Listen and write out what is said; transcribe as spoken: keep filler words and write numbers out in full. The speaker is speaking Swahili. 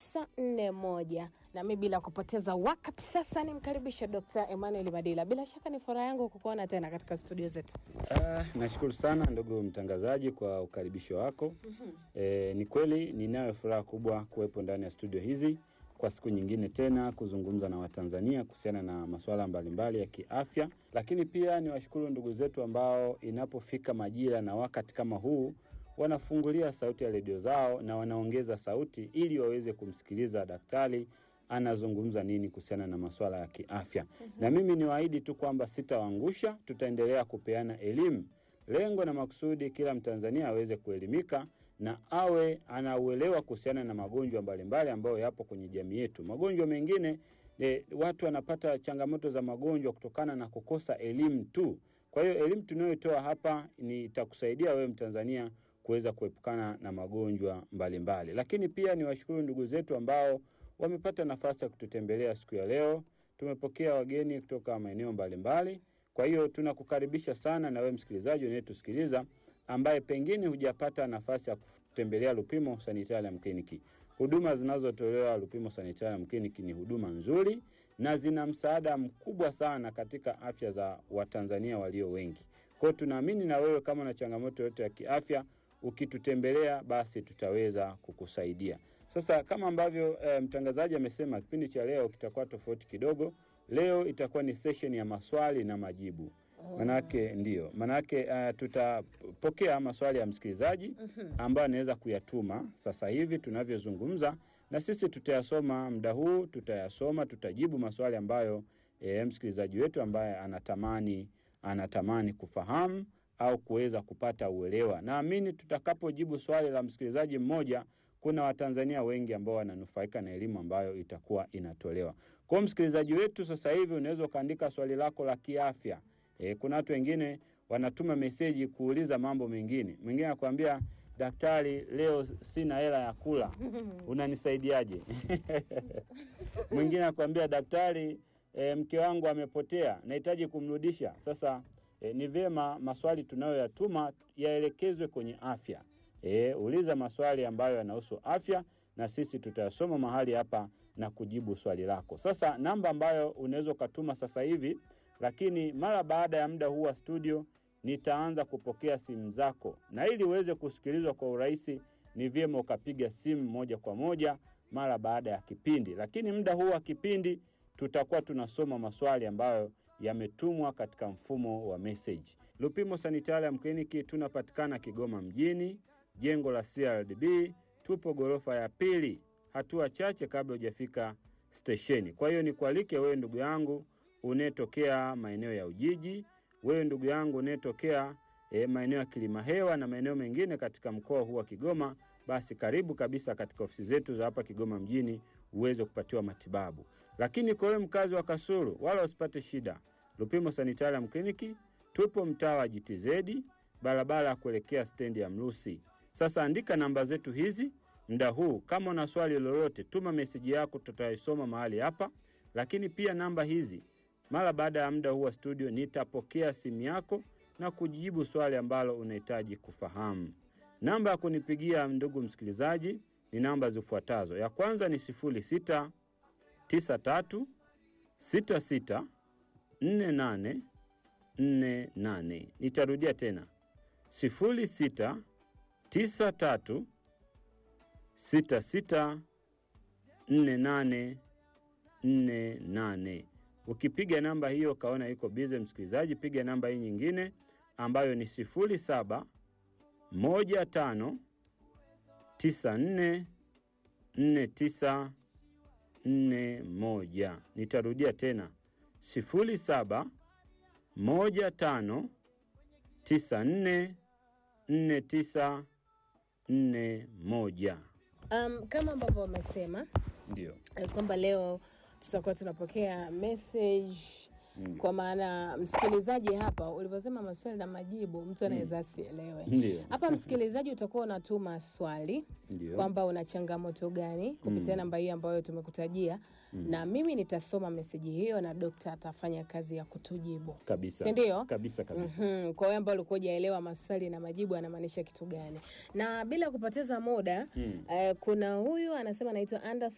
tisa nne moja. Na mimi bila kupoteza wakati sasa nimkaribishe Daktari Emmanuel Madila. Bila shaka ni furaha yangu kukuona tena katika studio zetu. Ah, nashukuru sana ndugu mtangazaji kwa ukaribisho wako. Mm-hmm. E, ni kweli ninayo furaha kubwa kuwepo ndani ya studio hizi kwa siku nyingine tena kuzungumza na Watanzania kuhusiana na masuala mbalimbali ya kiafya. Lakini pia niwashukuru ndugu zetu ambao inapofika majira na wakati kama huu wanafungulia sauti ya redio zao na wanaongeza sauti ili waweze kumsikiliza daktari anazungumza nini kuhusiana na masuala ya kiafya. Mm-hmm. Na mimi niwaahidi tu kwamba sitawaangusha, tutaendelea kupeana elimu. Lengo na makusudi kila Mtanzania aweze kuelimika na awe anauelewa kuhusiana na magonjwa mbalimbali ambayo yapo kwenye jamii yetu. Magonjwa mengine e, watu wanapata changamoto za magonjwa kutokana na kukosa elimu tu. Kwa hiyo elimu tunayotoa hapa ni itakusaidia wewe Mtanzania kuweza kuepukana na magonjwa mbalimbali. Lakini pia niwashukuru ndugu zetu ambao wamepata nafasi ya kututembelea siku ya leo. Tumepokea wageni kutoka maeneo mbalimbali. Kwa hiyo tunakukaribisha sana na wewe msikilizaji unayetusikiliza ambaye pengine hujapata nafasi ya kutembelea Lupimo Sanitarium Clinic. Huduma zinazotolewa Lupimo Sanitarium Clinic ni huduma nzuri na zina msaada mkubwa sana katika afya za Watanzania walio wengi. Kwa hiyo tunaamini na wewe kama una changamoto yote ya kiafya ukitutembelea basi tutaweza kukusaidia. Sasa kama ambavyo e, mtangazaji amesema kipindi cha leo kitakuwa tofauti kidogo. Leo itakuwa ni session ya maswali na majibu. Manake ndio, manake uh, tutapokea maswali ya msikilizaji ambayo anaweza kuyatuma sasa hivi tunavyozungumza na sisi tutayasoma muda huu, tutayasoma, tutajibu maswali ambayo e, msikilizaji wetu ambaye anatamani anatamani kufahamu au kuweza kupata uelewa. Naamini tutakapojibu swali la msikilizaji mmoja kuna Watanzania wengi ambao wananufaika na elimu ambayo itakuwa inatolewa. Kwa msikilizaji wetu sasa hivi unaweza kaandika swali lako la kiafya. E, kuna watu wengine wanatuma meseji kuuliza mambo mengine. Mwingine anakuambia daktari, leo sina hela ya kula. Unanisaidiaje? Mwingine anakuambia daktari, e, mke wangu amepotea, nahitaji kumrudisha. Sasa e, ni vyema maswali tunayoyatuma yaelekezwe kwenye afya. E, uliza maswali ambayo yanahusu afya na sisi tutayasoma mahali hapa na kujibu swali lako. Sasa namba ambayo unaweza kutuma sasa hivi, lakini mara baada ya muda huu wa studio nitaanza kupokea simu zako. Na ili uweze kusikilizwa kwa urahisi ni vyema ukapiga simu moja kwa moja mara baada ya kipindi. Lakini muda huu wa kipindi tutakuwa tunasoma maswali ambayo yametumwa katika mfumo wa message. Lupimo Sanitarium Clinic tunapatikana Kigoma mjini, jengo la C R D B, tupo gorofa ya pili, hatua chache kabla hujafika stesheni. Kwa hiyo nikualike wewe ndugu yangu unetokea maeneo ya Ujiji, wewe ndugu yangu unetokea e, maeneo ya Kilimahewa na maeneo mengine katika mkoa huu wa Kigoma, basi karibu kabisa katika ofisi zetu za hapa Kigoma mjini uweze kupatiwa matibabu. Lakini kwa wewe mkazi wa Kasulu wala usipate shida. Lupimo Sanitarium Clinic tupo mtaa wa G T Z, barabara kuelekea stendi ya Mrusi. Sasa andika namba zetu hizi muda huu. Kama una swali lolote tuma message yako, tutaisoma mahali hapa. Lakini pia namba hizi mara baada ya muda huu wa studio nitapokea simu yako na kujibu swali ambalo unahitaji kufahamu. Namba ya kunipigia ndugu msikilizaji ni namba zifuatazo. Ya kwanza ni sifuri sita tisa tatu sita sita nne nane nne nane. Nitarudia tena. sifuri sita tisa tatu sita sita nne nane nne nane. Ukipiga namba hiyo kaona iko busy msikilizaji, piga namba hii nyingine ambayo ni sifuri saba moja tano tisa nne nne tisa nne moja. Nitarudia tena. sifuri saba moja tano tisa nne nne tisa nne moja. Um, kama ambavyo wamesema ndio kwamba leo tutakuwa tunapokea message. Mm. Kwa maana msikilizaji hapa ulivyosema maswali na majibu mtu anaweza asielewe. Ndio. Hapa msikilizaji utakuwa unatuma swali kwamba una changamoto gani kupitia mm. namba hii ambayo tumekutajia mm. na mimi nitasoma message hiyo na daktari atafanya kazi ya kutujibu. Kabisa. Si ndio? Kabisa kabisa. Mhm. Kwa hiyo ambao ulikuwa hujaelewa maswali na majibu anamaanisha kitu gani. Na bila kupoteza muda mm. uh, kuna huyu anasema anaitwa Anderson